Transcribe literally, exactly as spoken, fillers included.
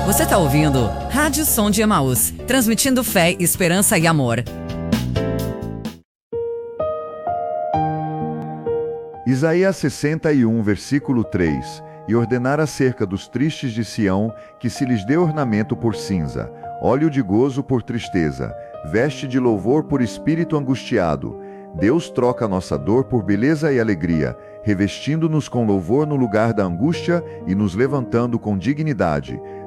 Você está ouvindo Rádio Som de Emaús, transmitindo fé, esperança e amor. Isaías sessenta e um, versículo três. E ordenar acerca dos tristes de Sião, que se lhes dê ornamento por cinza, óleo de gozo por tristeza, veste de louvor por espírito angustiado. Deus troca nossa dor por beleza e alegria, revestindo-nos com louvor no lugar da angústia e nos levantando com dignidade.